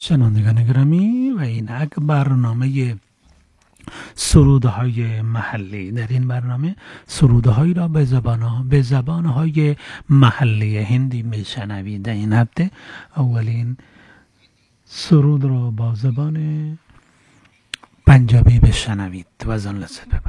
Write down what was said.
شنوندگان گرامی و اینک برنامه سرودهای محلی. در این برنامه سرودهایی را به زبانهای محلی هندی میشنوید. در این هفته اولین سرود را با زبان پنجابی بشنوید و از آن لذت ببرید.